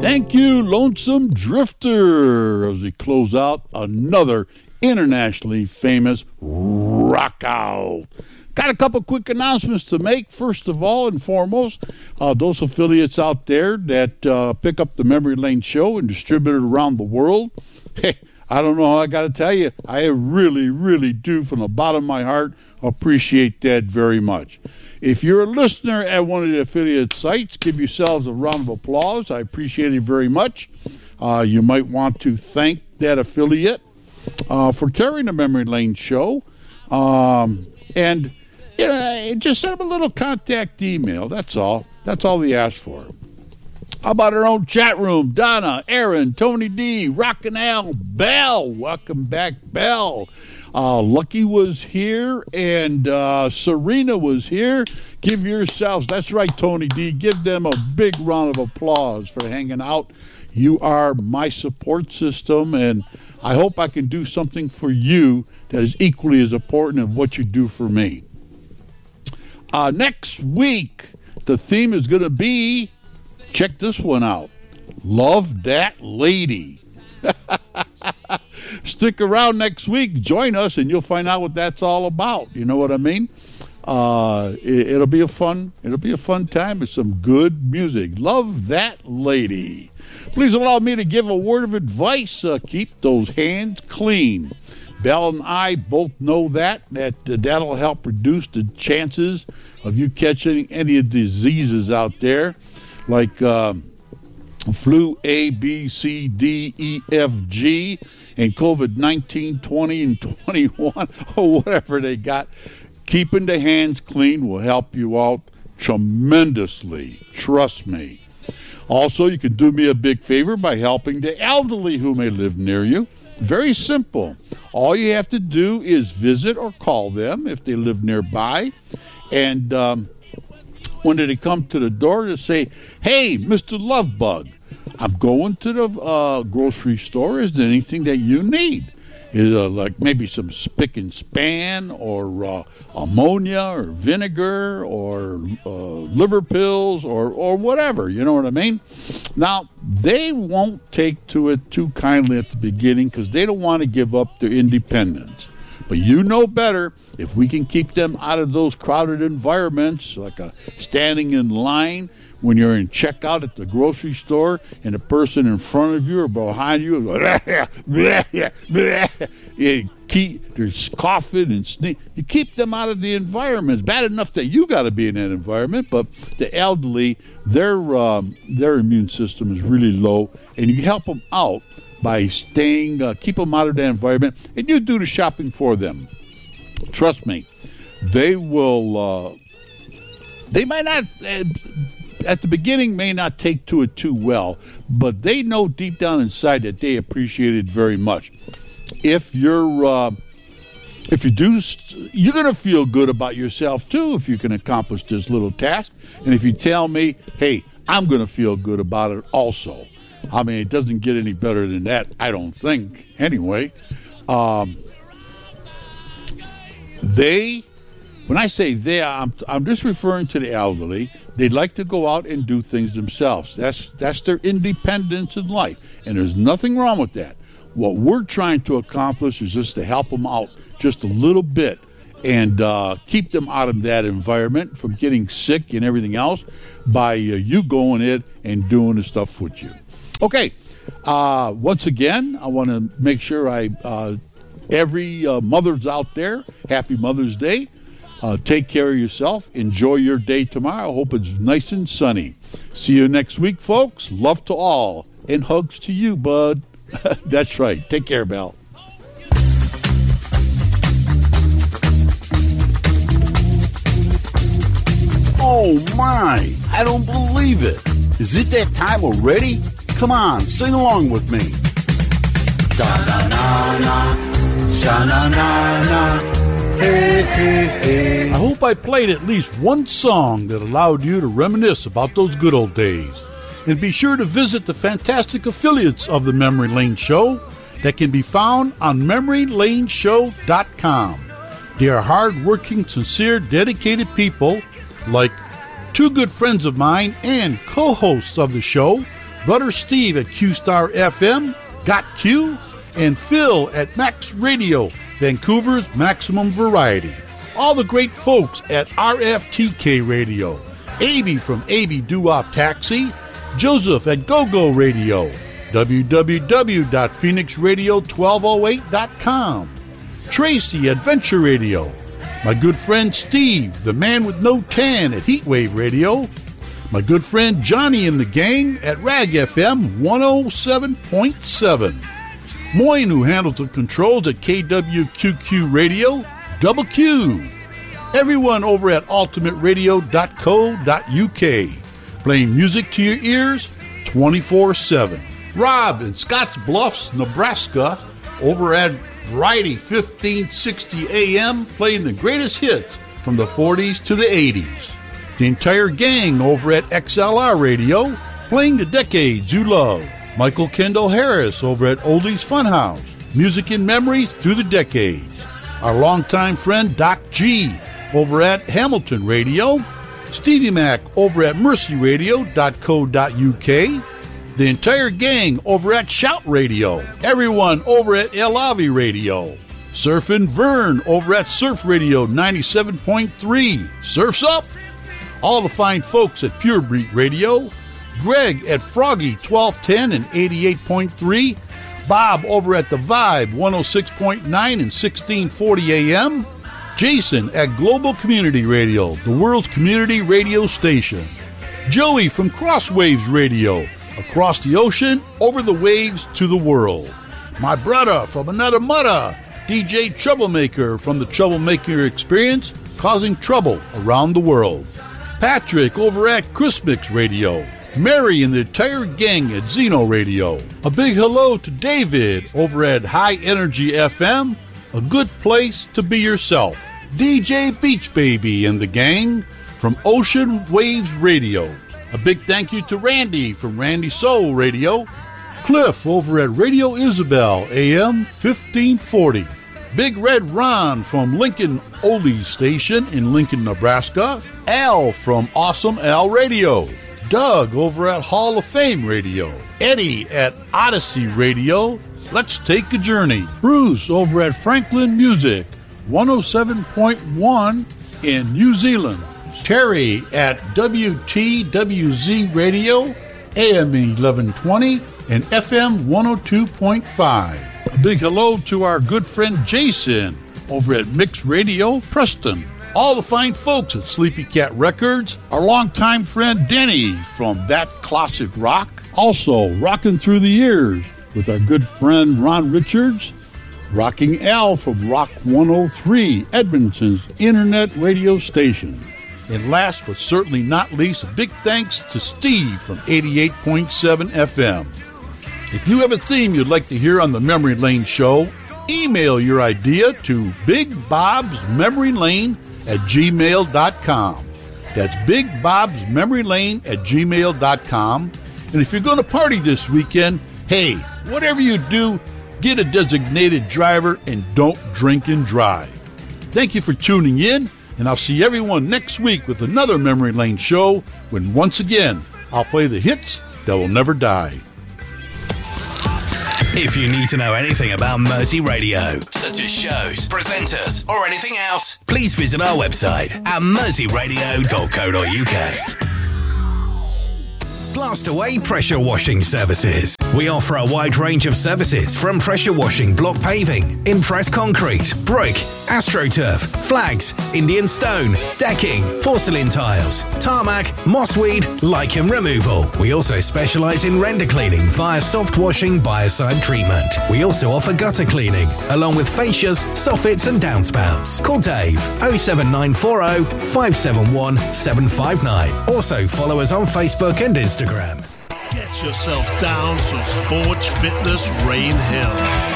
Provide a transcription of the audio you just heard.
Thank you, Lonesome Drifter, as we close out another internationally famous rock out. Got a couple quick announcements to make. First of all and foremost, those affiliates out there that pick up the Memory Lane Show and distribute it around the world, hey, I don't know how I got to tell you, I really, really do from the bottom of my heart appreciate that very much. If you're a listener at one of the affiliate sites, give yourselves a round of applause. I appreciate it very much. You might want to thank that affiliate for carrying the Memory Lane Show. And just send them a little contact email. That's all. That's all we ask for. How about our own chat room? Donna, Aaron, Tony D, Rockin' Al, Bell. Welcome back, Bell. Lucky was here, and Serena was here. Give yourselves, that's right, Tony D, give them a big round of applause for hanging out. You are my support system, and I hope I can do something for you that is equally as important as what you do for me. Next week, the theme is going to be, check this one out, Love That Lady. Stick around next week, join us, and you'll find out what that's all about. You know what I mean? It'll be a fun time with some good music. Love That Lady. Please allow me to give a word of advice. Keep those hands clean. Bell and I both know that'll help reduce the chances of you catching any of the diseases out there, like flu A, B, C, D, E, F, G, and COVID-19, 20, and 21, or whatever they got. Keeping the hands clean will help you out tremendously. Trust me. Also, you can do me a big favor by helping the elderly who may live near you. Very simple. All you have to do is visit or call them if they live nearby. And when they come to the door, to say, hey, Mr. Lovebug, I'm going to the grocery store. Is there anything that you need? Is like maybe some spick and span, or ammonia, or vinegar, or liver pills, or whatever. You know what I mean? Now, they won't take to it too kindly at the beginning because they don't want to give up their independence. But you know better. If we can keep them out of those crowded environments, like standing in line when you're in checkout at the grocery store and the person in front of you or behind you there's coughing and sneezing. You keep them out of the environment. It's bad enough that you got to be in that environment, but the elderly, their immune system is really low, and you help them out by keep them out of that environment, and you do the shopping for them. Trust me, they will. They might not. At the beginning, may not take to it too well, but they know deep down inside that they appreciate it very much. If you're gonna feel good about yourself too if you can accomplish this little task. And if you tell me, hey, I'm gonna feel good about it also. I mean, it doesn't get any better than that, I don't think. Anyway, when I say they, I'm just referring to the elderly. They like to go out and do things themselves. That's their independence in life, and there's nothing wrong with that. What we're trying to accomplish is just to help them out just a little bit and keep them out of that environment from getting sick and everything else by you going in and doing the stuff with you. Okay, once again, I want to make sure every mother's out there, happy Mother's Day. Take care of yourself. Enjoy your day tomorrow. I hope it's nice and sunny. See you next week, folks. Love to all. And hugs to you, bud. That's right. Take care, Belle. Oh, my. I don't believe it. Is it that time already? Come on, sing along with me. Sha-na-na-na, sha-na-na-na. Hey, hey, hey. I hope I played at least one song that allowed you to reminisce about those good old days. And be sure to visit the fantastic affiliates of the Memory Lane Show that can be found on MemoryLaneShow.com. They are hard-working, sincere, dedicated people like two good friends of mine and co-hosts of the show, Brother Steve at Q-Star FM, Got Q, and Phil at Max Radio, Vancouver's maximum variety. All the great folks at RFTK Radio, AB from AB Doo-Wop Taxi, Joseph at GoGo Radio, www.phoenixradio1208.com, Tracy at Venture Radio, my good friend Steve, the man with no tan at Heatwave Radio, my good friend Johnny and the gang at Rag FM 107.7, Moyne, who handles the controls at KWQQ Radio, Double Q, everyone over at ultimateradio.co.uk, playing music to your ears 24/7. Rob in Scotts Bluffs, Nebraska, over at Variety 1560 AM, playing the greatest hits from the 40s to the 80s. The entire gang over at XLR Radio, playing the decades you love. Michael Kendall Harris over at Oldies Funhouse, music and memories through the decades. Our longtime friend Doc G over at Hamilton Radio, Stevie Mac over at mercyradio.co.uk, the entire gang over at Shout Radio, everyone over at El Avi Radio, Surfin' Vern over at Surf Radio 97.3, Surf's Up, all the fine folks at Pure Breed Radio, Greg at Froggy 1210 and 88.3, Bob over at The Vibe 106.9 and 1640 AM, Jason at Global Community Radio, the world's community radio station, Joey from Crosswaves Radio, across the ocean, over the waves to the world, my brother from another mother, DJ Troublemaker from the Troublemaker Experience, causing trouble around the world, Patrick over at Chrismix Radio, Mary and the entire gang at Zeno Radio. A big hello to David over at High Energy FM, a good place to be yourself. DJ Beach Baby and the gang from Ocean Waves Radio. A big thank you to Randy from Randy Soul Radio. Cliff over at Radio Isabel AM 1540. Big Red Ron from Lincoln Oldies Station in Lincoln, Nebraska. Al from Awesome Al Radio. Doug over at Hall of Fame Radio. Eddie at Odyssey Radio. Let's take a journey. Bruce over at Franklin Music 107.1 in New Zealand. Terry at WTWZ Radio, AM 1120 and FM 102.5. A big hello to our good friend Jason over at Mix Radio, Preston. All the fine folks at Sleepy Cat Records. Our longtime friend Denny from That Classic Rock. Also rocking through the years with our good friend Ron Richards. Rocking Al from Rock 103, Edmonton's internet radio station. And last but certainly not least, a big thanks to Steve from 88.7 FM. If you have a theme you'd like to hear on the Memory Lane Show, email your idea to bigbobsmemorylane@gmail.com. That's bigbobsmemorylane@gmail.com. And if you're going to party this weekend, hey, whatever you do, get a designated driver and don't drink and drive. Thank you for tuning in, and I'll see everyone next week with another Memory Lane Show when once again I'll play the hits that will never die. If you need to know anything about Mersey Radio, such as shows, presenters, or anything else, please visit our website at merseyradio.co.uk. Blastaway Pressure Washing Services. We offer a wide range of services from pressure washing block paving, impress concrete, brick, AstroTurf, flags, Indian stone, decking, porcelain tiles, tarmac, mossweed, lichen removal. We also specialise in render cleaning via soft washing biocide treatment. We also offer gutter cleaning, along with fascias, soffits and downspouts. Call Dave 07940 571 759. Also follow us on Facebook and Instagram. Get yourself down to Forge Fitness Rain Hill.